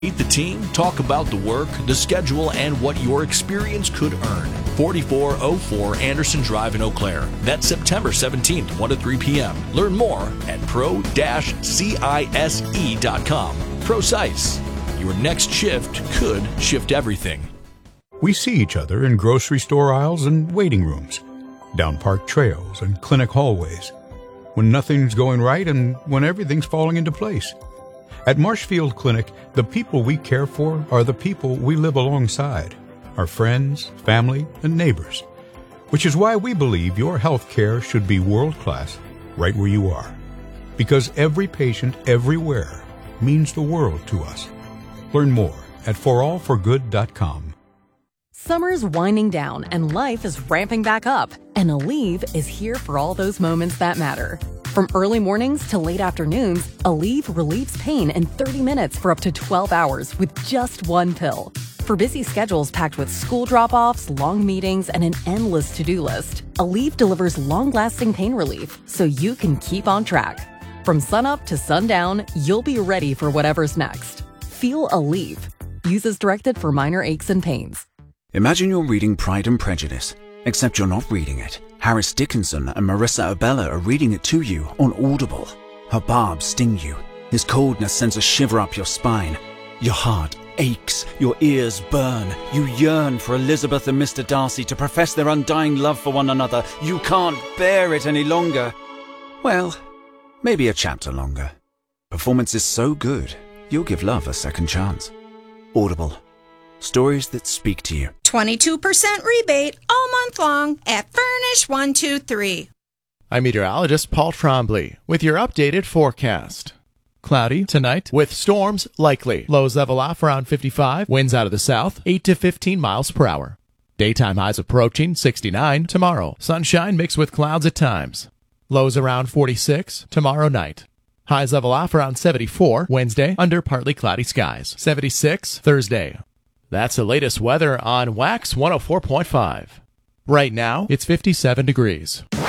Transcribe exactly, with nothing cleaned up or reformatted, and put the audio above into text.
Meet the team, talk about the work, the schedule, and what your experience could earn. forty-four oh four Anderson Drive in Eau Claire. That's September seventeenth, one to three p.m. Learn more at pro dash cise dot com. ProCise. Your next shift could shift everything. We see each other in grocery store aisles and waiting rooms, down park trails and clinic hallways, when nothing's going right and when everything's falling into place. At Marshfield Clinic, the people we care for are the people we live alongside, our friends, family, and neighbors, which is why we believe your health care should be world-class right where you are, because every patient everywhere means the world to us. Learn more at for all for good dot com. Summer's winding down and life is ramping back up, and Aleve is here for all those moments that matter. From early mornings to late afternoons, Aleve relieves pain in thirty minutes for up to twelve hours with just one pill. For busy schedules packed with school drop-offs, long meetings, and an endless to-do list, Aleve delivers long-lasting pain relief so you can keep on track. From sunup to sundown, you'll be ready for whatever's next. Feel Aleve. Use as directed for minor aches and pains. Imagine you're reading Pride and Prejudice, except you're not reading it. Harris Dickinson and Marissa Abella are reading it to you on Audible. Her barbs sting you. His coldness sends a shiver up your spine. Your heart aches, your ears burn. You yearn for Elizabeth and Mister Darcy to profess their undying love for one another. You can't bear it any longer. Well, maybe a chapter longer. Performance is so good, you'll give love a second chance. Audible. Stories that speak to you. twenty-two percent rebate all month long at Furnish one two three. I'm meteorologist Paul Trombley with your updated forecast. Cloudy tonight with storms likely. Lows level off around fifty-five. Winds out of the south, eight to fifteen miles per hour. Daytime highs approaching sixty-nine tomorrow. Sunshine mixed with clouds at times. Lows around forty-six tomorrow night. Highs level off around seventy-four Wednesday under partly cloudy skies. seventy-six Thursday. That's the latest weather on Wax one oh four point five. Right now, it's fifty-seven degrees.